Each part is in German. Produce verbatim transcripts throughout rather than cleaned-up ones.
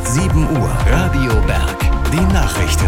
sieben Uhr. Radio Berg. Die Nachrichten.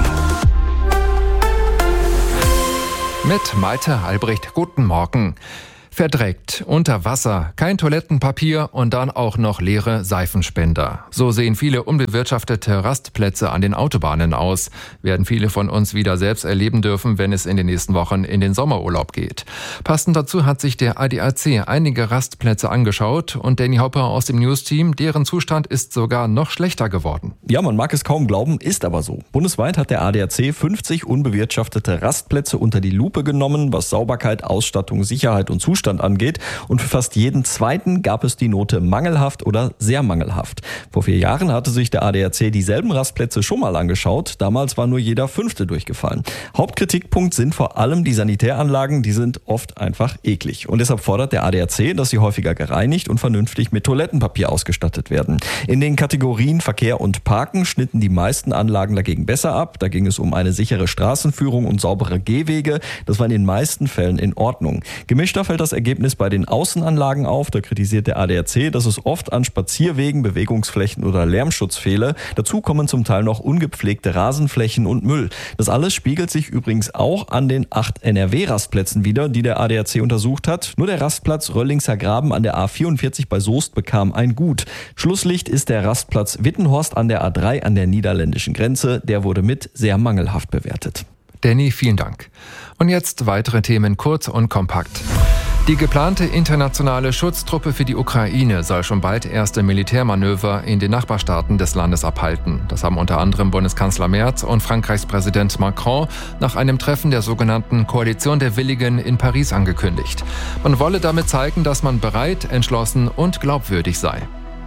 Mit Malte Albrecht. Guten Morgen. Verdreckt, unter Wasser, kein Toilettenpapier und dann auch noch leere Seifenspender. So sehen viele unbewirtschaftete Rastplätze an den Autobahnen aus. Werden viele von uns wieder selbst erleben dürfen, wenn es in den nächsten Wochen in den Sommerurlaub geht. Passend dazu hat sich der A D A C einige Rastplätze angeschaut und Danny Hopper aus dem News-Team, deren Zustand ist sogar noch schlechter geworden. Ja, man mag es kaum glauben, ist aber so. Bundesweit hat der A D A C fünfzig unbewirtschaftete Rastplätze unter die Lupe genommen, was Sauberkeit, Ausstattung, Sicherheit und Zustand angeht. Und für fast jeden zweiten gab es die Note mangelhaft oder sehr mangelhaft. Vor vier Jahren hatte sich der A D A C dieselben Rastplätze schon mal angeschaut. Damals war nur jeder fünfte durchgefallen. Hauptkritikpunkt sind vor allem die Sanitäranlagen, die sind oft einfach eklig. Und deshalb fordert der A D A C, dass sie häufiger gereinigt und vernünftig mit Toilettenpapier ausgestattet werden. In den Kategorien Verkehr und Parken schnitten die meisten Anlagen dagegen besser ab. Da ging es um eine sichere Straßenführung und saubere Gehwege. Das war in den meisten Fällen in Ordnung. Gemischter fällt das Ergebnis bei den Außenanlagen auf. Da kritisiert der A D A C, dass es oft an Spazierwegen, Bewegungsflächen oder Lärmschutz fehle. Dazu kommen zum Teil noch ungepflegte Rasenflächen und Müll. Das alles spiegelt sich übrigens auch an den acht N R W-Rastplätzen wider, die der A D A C untersucht hat. Nur der Rastplatz Röllingser Graben an der A vierundvierzig bei Soest bekam ein Gut. Schlusslicht ist der Rastplatz Wittenhorst an der A drei an der niederländischen Grenze. Der wurde mit sehr mangelhaft bewertet. Danny, vielen Dank. Und jetzt weitere Themen kurz und kompakt. Die geplante internationale Schutztruppe für die Ukraine soll schon bald erste Militärmanöver in den Nachbarstaaten des Landes abhalten. Das haben unter anderem Bundeskanzler Merz und Frankreichs Präsident Macron nach einem Treffen der sogenannten Koalition der Willigen in Paris angekündigt. Man wolle damit zeigen, dass man bereit, entschlossen und glaubwürdig sei.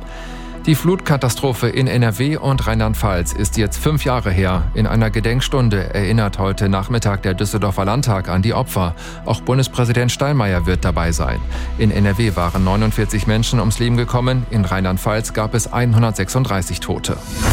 Die Flutkatastrophe in N R W und Rheinland-Pfalz ist jetzt fünf Jahre her. In einer Gedenkstunde erinnert heute Nachmittag der Düsseldorfer Landtag an die Opfer. Auch Bundespräsident Steinmeier wird dabei sein. In N R W waren neunundvierzig Menschen ums Leben gekommen, in Rheinland-Pfalz gab es hundertsechsunddreißig Tote.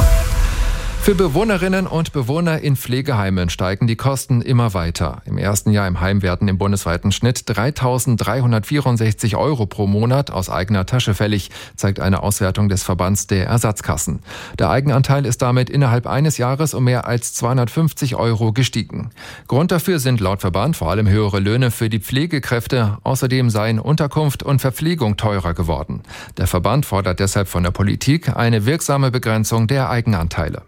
Für Bewohnerinnen und Bewohner in Pflegeheimen steigen die Kosten immer weiter. Im ersten Jahr im Heim werden im bundesweiten Schnitt dreitausenddreihundertvierundsechzig Euro pro Monat aus eigener Tasche fällig, zeigt eine Auswertung des Verbands der Ersatzkassen. Der Eigenanteil ist damit innerhalb eines Jahres um mehr als zweihundertfünfzig Euro gestiegen. Grund dafür sind laut Verband vor allem höhere Löhne für die Pflegekräfte. Außerdem seien Unterkunft und Verpflegung teurer geworden. Der Verband fordert deshalb von der Politik eine wirksame Begrenzung der Eigenanteile.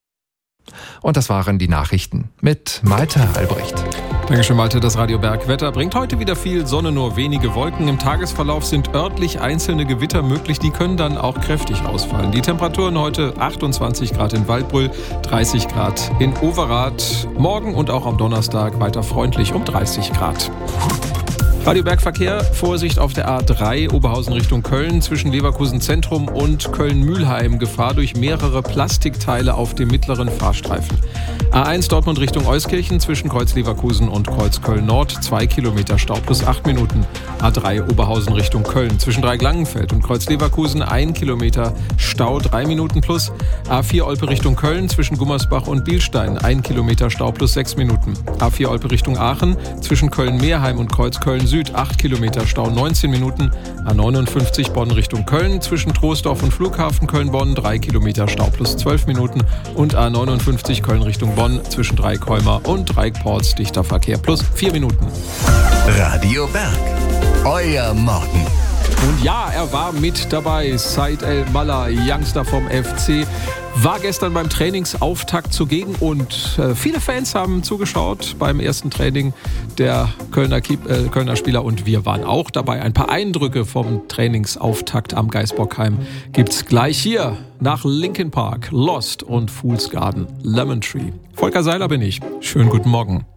Und das waren die Nachrichten mit Malte Albrecht. Dankeschön, Malte. Das Radio Berg Wetter bringt heute wieder viel Sonne, nur wenige Wolken. Im Tagesverlauf sind örtlich einzelne Gewitter möglich. Die können dann auch kräftig ausfallen. Die Temperaturen heute achtundzwanzig Grad in Waldbrüll, dreißig Grad in Overath. Morgen und auch am Donnerstag weiter freundlich um dreißig Grad. Radio Berg Verkehr, Vorsicht auf der A drei, Oberhausen Richtung Köln, zwischen Leverkusen Zentrum und Köln-Mühlheim. Gefahr durch mehrere Plastikteile auf dem mittleren Fahrstreifen. A eins Dortmund Richtung Euskirchen, zwischen Kreuz Leverkusen und Kreuz Köln-Nord, zwei Kilometer Stau plus acht Minuten. A drei Oberhausen Richtung Köln, zwischen Dreiglangenfeld und Kreuz Leverkusen, ein Kilometer Stau, drei Minuten plus. A vier Olpe Richtung Köln, zwischen Gummersbach und Bielstein, ein Kilometer Stau plus sechs Minuten. A vier Olpe Richtung Aachen, zwischen Köln-Meerheim und Kreuz Köln Süd, acht Kilometer Stau, neunzehn Minuten. A neunundfünfzig Bonn Richtung Köln, zwischen Troisdorf und Flughafen Köln-Bonn, drei Kilometer Stau plus zwölf Minuten. Und A neunundfünfzig Köln Richtung Bonn, zwischen Dreieckholmer und Dreieckports, dichter Verkehr plus vier Minuten. Radio Berg, euer Morgen. Und ja, er war mit dabei. Said El-Mallah, Youngster vom F C, war gestern beim Trainingsauftakt zugegen und äh, viele Fans haben zugeschaut beim ersten Training der Kölner, Kiep, äh, Kölner Spieler und wir waren auch dabei. Ein paar Eindrücke vom Trainingsauftakt am Geisbockheim gibt's gleich hier nach Linkin Park, Lost und Fool's Garden, Lemon Tree. Volker Seiler bin ich. Schönen guten Morgen.